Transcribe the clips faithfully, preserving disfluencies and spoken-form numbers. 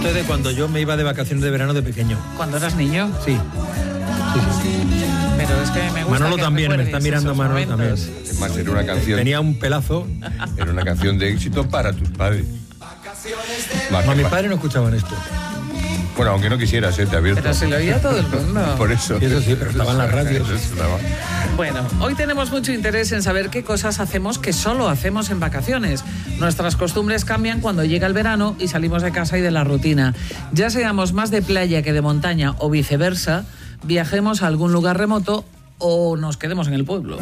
Esto de cuando yo me iba de vacaciones de verano de pequeño. ¿Cuando eras niño? Sí. Sí, sí. Pero es que me gusta. Manolo que también, me está mirando Manolo momentos. también. Es más, era una canción. Tenía un pelazo. Era una canción de éxito para tus padres. Más No, que mis pa- padres no escuchaban esto. Bueno, aunque no quisieras, ¿eh? Te abierto. Pero se lo oía todo el mundo. Por eso. Sí, eso sí, pero estaban las radios. Eso estaba. Bueno, hoy tenemos mucho interés en saber qué cosas hacemos que solo hacemos en vacaciones. Nuestras costumbres cambian cuando llega el verano y salimos de casa y de la rutina. Ya seamos más de playa que de montaña o viceversa, viajemos a algún lugar remoto o nos quedemos en el pueblo.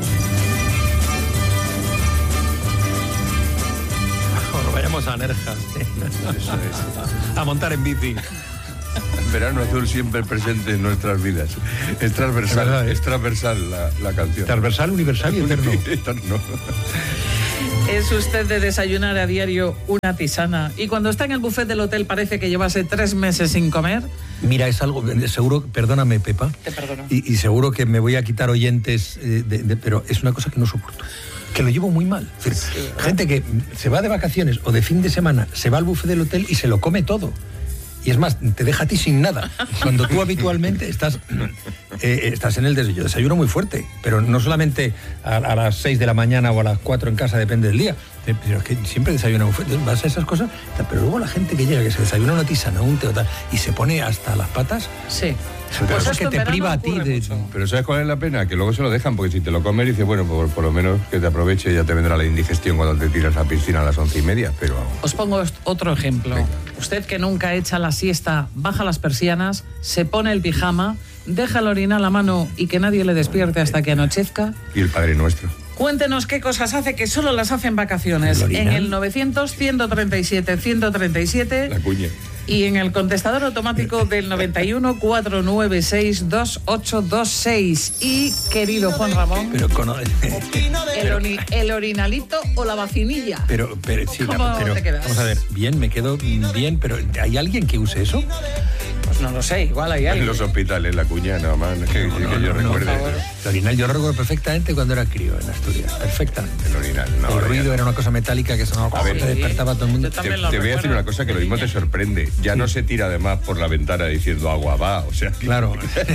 O vayamos a Nerja. Eso es. A montar en bici. El verano azul siempre presente en nuestras vidas. Es transversal, Es verdad, ¿eh? es transversal la, la canción. Transversal, universal y eterno. Eterno. ¿Es usted de desayunar a diario una tisana y cuando está en el buffet del hotel parece que llevase tres meses sin comer? Mira, es algo, seguro, perdóname, Pepa. Te perdono. Y, y seguro que me voy a quitar oyentes, eh, de, de, pero es una cosa que no soporto. Que lo llevo muy mal. Es decir, Sí, gente que se va de vacaciones o de fin de semana, se va al buffet del hotel y se lo come todo. Y es más, te deja a ti sin nada. Cuando tú habitualmente estás, eh, estás en el desayuno, desayuno muy fuerte, pero no solamente a, a las seis de la mañana o a las cuatro en casa, depende del día. Pero es que siempre desayuna muy fuerte. Vas a esas cosas, pero luego la gente que llega, que se desayuna una tisana, un té o tal, y se pone hasta las patas. Sí. Pero Pues eso es esto que en te verano priva a ti ocurre de... mucho. Pero ¿sabes cuál es la pena? Que luego se lo dejan, porque si te lo comes dices, bueno, por, por lo menos que te aproveche, ya te vendrá la indigestión cuando te tiras a la piscina a las once y media, pero... Os pongo est- otro ejemplo. Venga. Usted que nunca echa la siesta, baja las persianas, se pone el pijama, deja el orinal a mano y que nadie le despierte hasta que anochezca. Y el Padre Nuestro. Cuéntenos qué cosas hace que solo las hace en vacaciones. ¿El orinal? En el novecientos, ciento treinta y siete, ciento treinta y siete La cuña. y en el contestador automático del noventa y uno, cuatrocientos noventa y seis, veintiocho veintiséis. Y, querido Juan Ramón, Pero con... el, ori- el orinalito o la vacinilla. Pero, pero, sí, ¿Cómo la- pero te quedas? vamos a ver, bien, me quedo bien, pero ¿hay alguien que use eso? Pues no lo sé, igual hay En algo. los hospitales, la cuña, no más, que, No, que no, yo no, recuerde. por favor. El orinal yo lo recuerdo perfectamente cuando era crío en Asturias, perfectamente. El orinal, no. el ahora ruido ya. era una cosa metálica que sonaba, A ver, te despertaba a todo el mundo. yo Te, también lo te voy a decir recuerdo una cosa que lo de mismo te niña. sorprende. Ya no se tira además por la ventana diciendo agua va, o sea... que- Claro.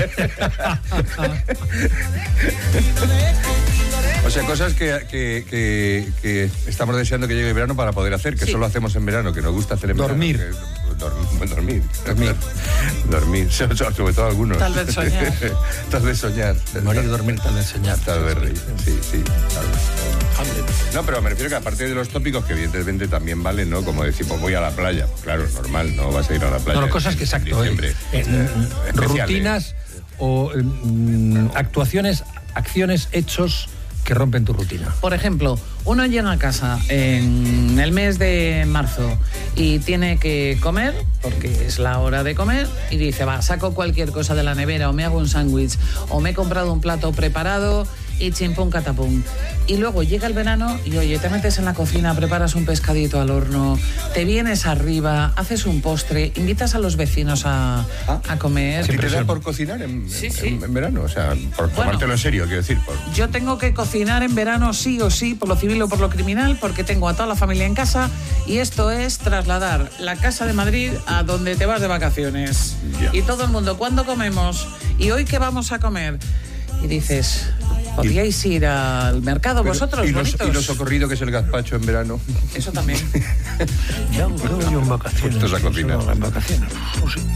O sea, cosas que, que, que, que estamos deseando que llegue el verano para poder hacer, que Sí. solo hacemos en verano, que nos gusta hacer en Dormir. verano. Que- dormir. Dormir. Dormir. Dormir. So- so- Sobre todo algunos. Tal vez soñar. Tal vez soñar. Morir, dormir, tal vez soñar. Tal vez reír. Sí, sí. Tal vez. No, pero me refiero que aparte de los tópicos que evidentemente también valen, ¿no? Como decir, pues voy a la playa. Pues claro, es normal, no vas a ir a la playa. No, no, cosas en- que en exacto. eh, diciembre. eh, Eh, especiales. rutinas o eh, mm, actuaciones, acciones, hechos que rompen tu rutina. Por ejemplo, uno llega a casa en el mes de marzo y tiene que comer, porque es la hora de comer, y dice, va, saco cualquier cosa de la nevera, o me hago un sándwich, o me he comprado un plato preparado, y chimpún catapum. Y luego llega el verano y, oye, te metes en la cocina, preparas un pescadito al horno, te vienes arriba, haces un postre, invitas a los vecinos a, Ah. a comer. ¿Sí te Siempre da son- por cocinar en, Sí, en- sí. en verano? O sea, por tomártelo en serio, quiero decir. Por... Yo tengo que cocinar en verano sí o sí, por lo civil o por lo criminal, porque tengo a toda la familia en casa y esto es trasladar la casa de Madrid a donde te vas de vacaciones. Ya. Y todo el mundo, ¿cuándo comemos? ¿Y hoy qué vamos a comer? Y dices, ¿podríais ir al mercado Pero- vosotros, y, los, bonitos? y lo socorrido que es el gazpacho en verano. Eso también. Ya, yo, yo en vacaciones. Puestos a cocinar. solo En vacaciones. Pues sí.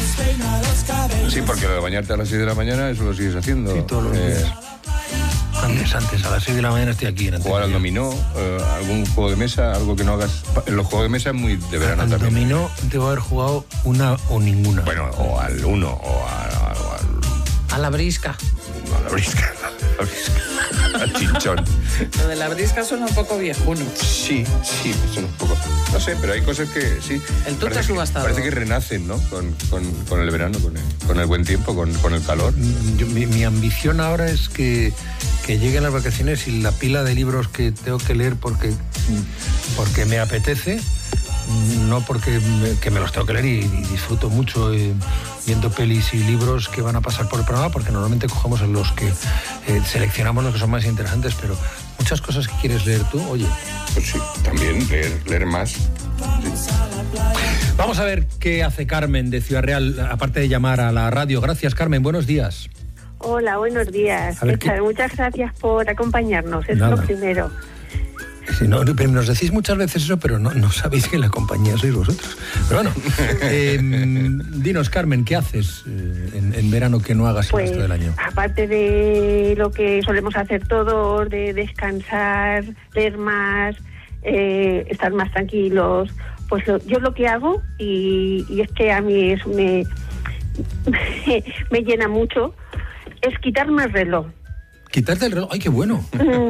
Sí, porque lo de bañarte a las seis de la mañana, eso lo sigues haciendo. Sí, todos los Eh, días. Antes, antes, a las seis de la mañana estoy aquí en Jugar al Antequera. dominó, eh, algún juego de mesa, algo que no hagas. En los juegos de mesa es muy de verano Al también. dominó debo haber jugado una o ninguna. Bueno, o al uno, o a- o al. A la brisca. No, a la brisca. A la brisca. Al chinchón. Lo de la brisca suena un poco viejuno. Sí, sí, eso es un poco. No sé, pero hay cosas que sí. El tuta parece que- subastado. Parece que renacen, ¿no? Con, con, con el verano, con el, con el buen tiempo, con, con el calor. Yo- mi, mi ambición ahora es que, que lleguen las vacaciones y la pila de libros que tengo que leer porque, porque me apetece, no porque me, que me los tengo que leer y, y disfruto mucho eh, viendo pelis y libros que van a pasar por el programa, porque normalmente cogemos en los que eh, seleccionamos los que son más interesantes, pero muchas cosas que quieres leer tú, oye, Pues sí, también leer, leer más. Sí. Vamos a ver qué hace Carmen de Ciudad Real, aparte de llamar a la radio. Gracias, Carmen, buenos días. Hola, buenos días. A ver, ¿qué? Muchas gracias por acompañarnos, es Nada. lo primero. Sí, no, pero nos decís muchas veces eso, pero no, no sabéis que la compañía sois vosotros. Pero bueno, eh, dinos, Carmen, ¿qué haces eh, en, en verano que no hagas Pues, el resto del año? aparte de lo que solemos hacer todos, de descansar, leer más, eh, estar más tranquilos, pues lo, yo lo que hago, y, y es que a mí eso me, me llena mucho, es quitarme el reloj. ¿Quitarte el reloj? ¡Ay, qué bueno!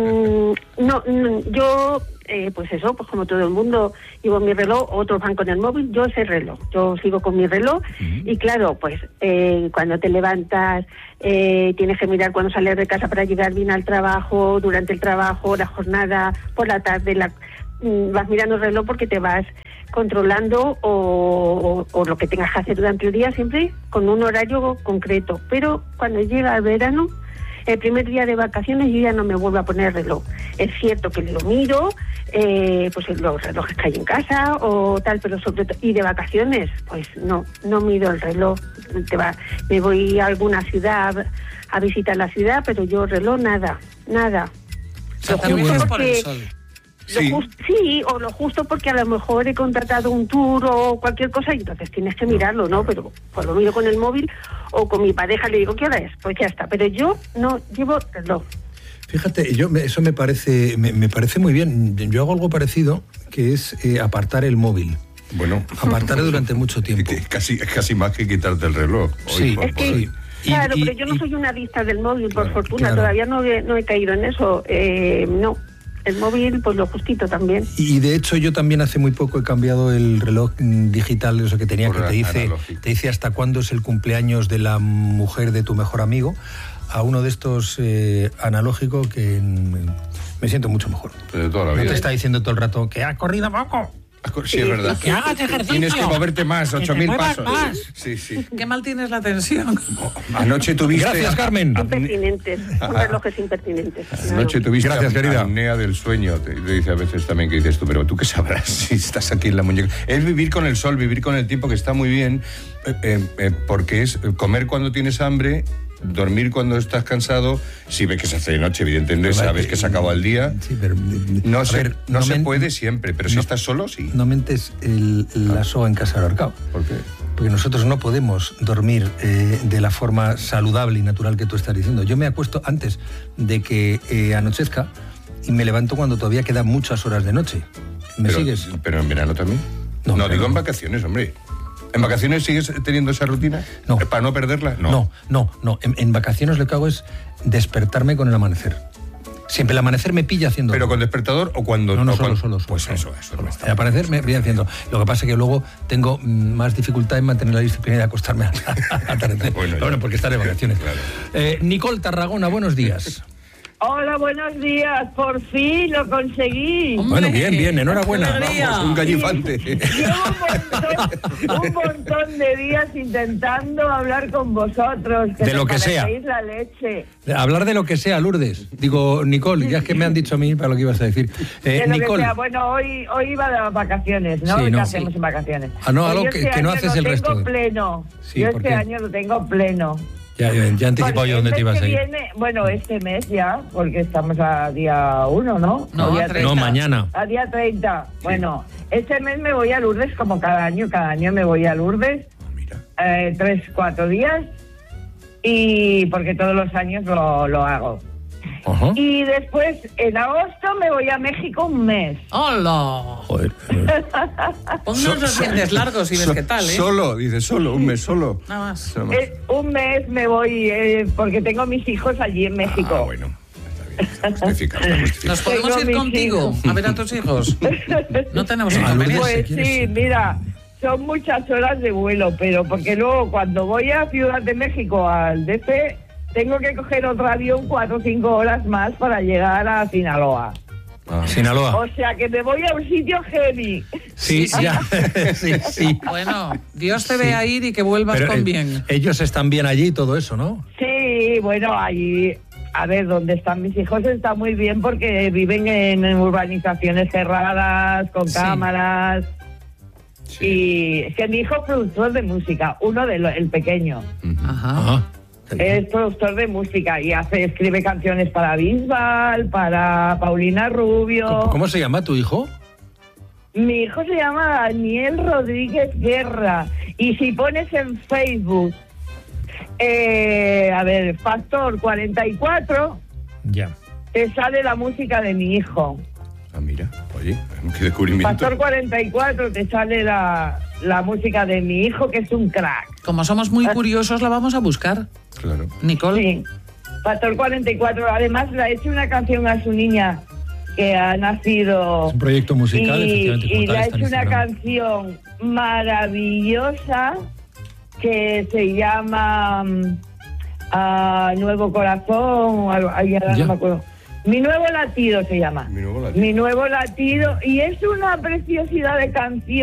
Mm, no, no, yo, eh, pues eso, pues como todo el mundo, llevo mi reloj, otros van con el móvil, yo ese reloj, yo sigo con mi reloj, uh-huh. Y claro, pues eh, cuando te levantas, eh, tienes que mirar cuando sales de casa para llegar bien al trabajo, durante el trabajo, la jornada, por la tarde, la, mm, vas mirando el reloj porque te vas controlando o, o, o lo que tengas que hacer durante el día, siempre con un horario concreto, pero cuando llega el verano, el primer día de vacaciones yo ya no me vuelvo a poner el reloj. Es cierto que lo miro, eh, pues los relojes que hay en casa o tal, pero sobre todo, y de vacaciones, pues no, no miro el reloj. Te va, me voy a alguna ciudad a visitar la ciudad, pero yo reloj nada, nada. O sea, también es por el sol. Lo sí. Just, sí, o lo justo porque a lo mejor he contratado un tour o cualquier cosa y entonces tienes que mirarlo, ¿no? Pero pues lo miro con el móvil o con mi pareja, le digo, ¿qué hora es? Pues ya está, pero yo no llevo reloj. Fíjate, yo eso me parece me, me parece muy bien. Yo hago algo parecido, que es eh, apartar el móvil. Bueno. Apartarlo durante mucho tiempo. Casi, casi más que quitarte el reloj. Sí, Hoy, por, es que... por Claro, y, y, pero yo no y, soy una adicta del móvil, por claro, fortuna, claro. Todavía no he, no he caído en eso, eh, no. El móvil, pues lo justito también. Y de hecho yo también hace muy poco he cambiado el reloj digital, eso que tenía, por que te dice, te dice hasta cuándo es el cumpleaños de la mujer de tu mejor amigo, a uno de estos eh, analógico que mm, me siento mucho mejor. Pero de toda la vida. No te está diciendo todo el rato que ha corrido poco. Sí, es verdad. Que hagas ejercicio. Tienes que moverte más, ocho mil pasos. Más. Sí, sí. Qué mal tienes la tensión. Anoche tuviste... Gracias, Carmen. Impertinentes, un reloj es impertinentes. Anoche tuviste Gracias, querida. apnea del sueño. Te, te dice a veces también que dices tú, pero tú qué sabrás si estás aquí en la muñeca. Es vivir con el sol, vivir con el tiempo, que está muy bien, eh, eh, eh, porque es comer cuando tienes hambre, dormir cuando estás cansado, si ves que se hace de noche, evidentemente, pero sabes que se acaba el día. Sí, pero, no se, ver, no no se men, puede siempre, pero no, si estás solo, sí. No mentes el, la soga en casa del ahorcado. ¿Por qué? Porque nosotros no podemos dormir eh, de la forma saludable y natural que tú estás diciendo. Yo me acuesto antes de que eh, anochezca y me levanto cuando todavía quedan muchas horas de noche. ¿Me pero, sigues? ¿Pero en verano también? No, no digo no. En vacaciones, hombre. ¿En vacaciones sigues teniendo esa rutina? No. ¿Para no perderla? No, no, no. no. En, en vacaciones lo que hago es despertarme con el amanecer. Siempre el amanecer me pilla haciendo... ¿Pero con despertador o cuando...? No, no, o solo, cuando... solo, solo. Pues solo, eso, eso. Solo. El amanecer me voy haciendo. Lo que pasa es que luego tengo más dificultad en mantener la disciplina y acostarme al atardecer. Bueno, bueno, porque estaré de vacaciones. Claro. Eh, Nicole Tarragona, buenos días. Hola, buenos días. Por fin lo conseguí. Hombre, bueno, bien, bien. Enhorabuena. Vamos, un gallifante. Sí, llevo un montón, un montón de días intentando hablar con vosotros. Que de lo que sea. La leche. Hablar de lo que sea, Lourdes. Digo, Nicole, ya es que me han dicho a mí para lo que ibas a decir. Eh, de lo Nicole. Que sea. Bueno, hoy, hoy iba de vacaciones, ¿no? Sí, ¿Qué no, hacemos sí. en vacaciones? Ah, no, algo este que, que no haces lo el resto. Tengo De... pleno. Sí, yo ¿por este qué? año lo tengo pleno. Ya, ya, ya anticipado yo dónde te ibas a ir. Viene, bueno, este mes ya, porque estamos a día uno, ¿no? No, día no mañana. A día treinta. Sí. Bueno, este mes me voy a Lourdes como cada año. Cada año me voy a Lourdes. Mira. Eh, tres, cuatro días. Y porque todos los años lo, lo hago. Uh-huh. Y después, en agosto, me voy a México un mes. ¡Hola! Joder. Ponnos los dientes largos y ves so, qué tal, ¿eh? Solo, dice solo, un mes solo. Nada más. Nada más. Eh, un mes me voy, eh, porque tengo mis hijos allí en México. Ah, bueno. Está bien, está justificado, está justificado. ¿Nos podemos Tengo ir contigo hijos. a ver a tus hijos? No tenemos Ah, inconveniente. Pues ¿quieres? sí, mira, son muchas horas de vuelo, pero porque luego cuando voy a Ciudad de México, al D F, tengo que coger otro avión cuatro o cinco horas más para llegar a Sinaloa. Ah. Sinaloa. O sea que me voy a un sitio heavy. Sí, Sí, sí. ya. sí, sí. Bueno, Dios te Sí. vea ir y que vuelvas Pero, con eh, bien. ellos están bien allí y todo eso, ¿no? Sí, bueno, ahí, a ver, donde están mis hijos está muy bien porque viven en urbanizaciones cerradas, con Sí. cámaras. Sí. Y es que mi hijo es productor de música, uno de los, el pequeño. Ujú. Ajá. Ah, Es productor de música y hace, escribe canciones para Bisbal, para Paulina Rubio. ¿Cómo, cómo se llama tu hijo? Mi hijo se llama Daniel Rodríguez Guerra. Y si pones en Facebook, eh, a ver, Factor cuarenta y cuatro, Ya. te sale la música de mi hijo. Ah, mira, oye, qué descubrimiento. Factor cuarenta y cuatro te sale la, la música de mi hijo, que es un crack. Como somos muy curiosos, la vamos a buscar. Claro. Nicole. Sí, Factor cuarenta y cuatro. Además, le ha hecho una canción a su niña que ha nacido. Es un proyecto musical, y, efectivamente. como y tal, le ha está en hecho una Instagram. canción maravillosa que se llama mm, ah, Nuevo Corazón, algo, ay, ahora Ya. no me acuerdo. Mi Nuevo Latido se llama. Mi nuevo latido. Mi Nuevo Latido. Y es una preciosidad de canción.